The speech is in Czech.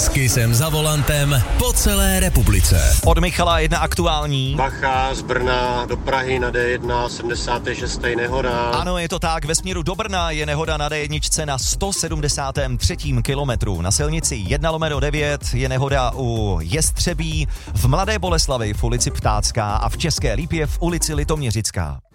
S Kissem za volantem po celé republice. Od Michala jedna aktuální. Bacha z Brna do Prahy na D1, 76. nehoda. Ano, je to tak, ve směru do Brna je nehoda na D1 na 173. kilometru. Na silnici 1/9 je nehoda u Jestřebí, v Mladé Boleslavi v ulici Ptácká a v České Lípě v ulici Litoměřická.